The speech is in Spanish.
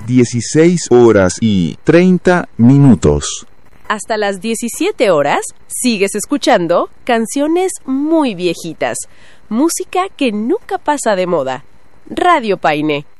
16 horas y 30 minutos. Hasta las 17 horas sigues escuchando canciones muy viejitas, música que nunca pasa de moda. Radio Paine.